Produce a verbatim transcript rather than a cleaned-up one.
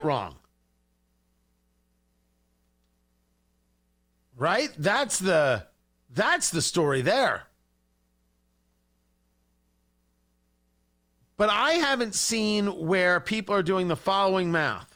wrong. Right? That's the that's the story there. But I haven't seen where people are doing the following math.